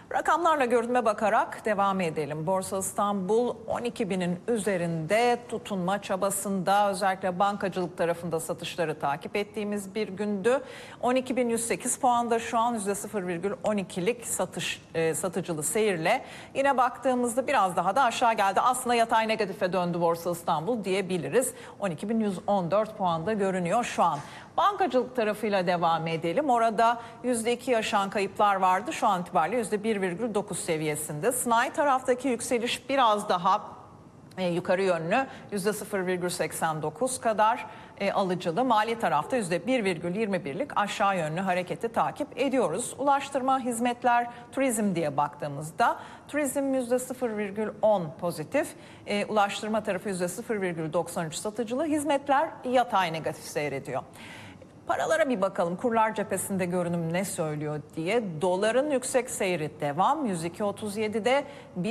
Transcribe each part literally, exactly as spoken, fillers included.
Rakamlarla görünme bakarak devam edelim. Borsa İstanbul on iki binin üzerinde tutunma çabasında, özellikle bankacılık tarafında satışları takip ettiğimiz bir gündü. on iki bin yüz sekiz puanda şu an yüzde sıfır virgül on ikilik satış e, satıcılı seyirle. Yine baktığımızda biraz daha da aşağı geldi. Aslında yatay negatife döndü Borsa İstanbul diyebiliriz. on iki bin yüz on dört puanda görünüyor şu an. Bankacılık tarafıyla devam edelim. Orada yüzde iki yaşanan kayıplar vardı. Şu an itibariyle yüzde bir virgül dokuz seviyesinde. Sanayi taraftaki yükseliş biraz daha e, yukarı yönlü. yüzde sıfır virgül seksen dokuz kadar e, alıcılı. Mali tarafta yüzde bir virgül yirmi birlik aşağı yönlü hareketi takip ediyoruz. Ulaştırma, hizmetler, turizm diye baktığımızda turizm yüzde sıfır virgül on pozitif. E, ulaştırma tarafı yüzde sıfır virgül doksan üç satıcılı. Hizmetler yatay negatif seyrediyor. Paralara bir bakalım. Kurlar cephesinde görünüm ne söylüyor diye. Doların yüksek seyri devam. yüz iki virgül otuz yedi'de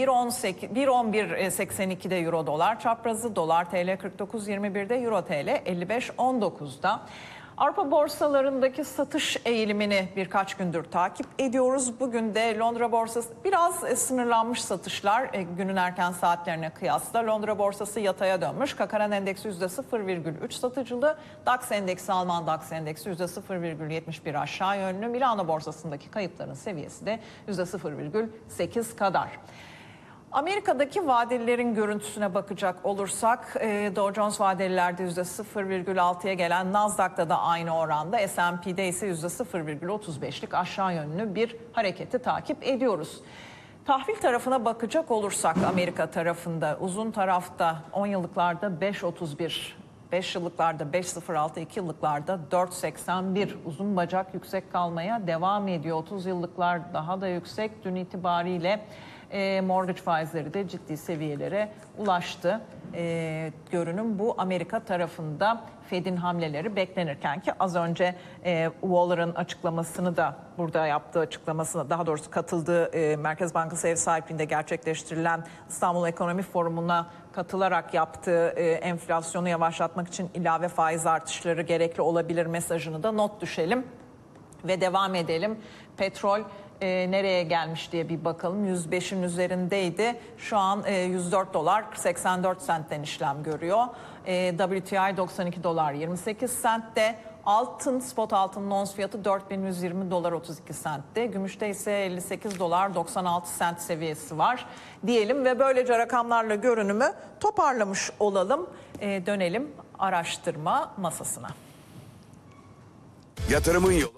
bir on bir seksen iki'de euro dolar çaprazı. Dolar T L kırk dokuz yirmi bir'de, euro T L elli beş on dokuz'da. Avrupa borsalarındaki satış eğilimini birkaç gündür takip ediyoruz. Bugün de Londra borsası biraz sınırlanmış satışlar günün erken saatlerine kıyasla. Londra borsası yataya dönmüş. Kakaran endeksi yüzde sıfır virgül üç satıcılı. DAX endeksi, Alman DAX endeksi yüzde sıfır virgül yetmiş bir aşağı yönlü. Milano borsasındaki kayıpların seviyesi de yüzde sıfır virgül sekiz kadar. Amerika'daki vadelilerin görüntüsüne bakacak olursak Dow Jones vadelilerde yüzde sıfır virgül altı'ya gelen, Nasdaq'ta da aynı oranda, S and P'de ise yüzde sıfır virgül otuz beşlik aşağı yönlü bir hareketi takip ediyoruz. Tahvil tarafına bakacak olursak Amerika tarafında uzun tarafta on yıllıklarda beş virgül otuz bir, beş yıllıklarda beş virgül sıfır altı, iki yıllıklarda dört virgül seksen bir, uzun bacak yüksek kalmaya devam ediyor. otuz yıllıklar daha da yüksek. Dün itibariyle E, mortgage faizleri de ciddi seviyelere ulaştı. E, görünüm bu Amerika tarafında. Fed'in hamleleri beklenirken ki az önce e, Waller'ın açıklamasını da, burada yaptığı açıklamasını, daha doğrusu katıldığı e, Merkez Bankası ev sahipliğinde gerçekleştirilen İstanbul Ekonomi Forumu'na katılarak yaptığı e, enflasyonu yavaşlatmak için ilave faiz artışları gerekli olabilir mesajını da not düşelim ve devam edelim. Petrol E, nereye gelmiş diye bir bakalım. yüz beş'in üzerindeydi. Şu an e, yüz dört dolar seksen dört sentten işlem görüyor. E, W T I doksan iki dolar yirmi sekiz sentte. Altın, spot altının ons fiyatı dört bin yüz yirmi dolar otuz iki sentte. Gümüşte ise elli sekiz dolar doksan altı sent seviyesi var diyelim ve böylece rakamlarla görünümü toparlamış olalım. E, dönelim araştırma masasına. Yatırımın yolu.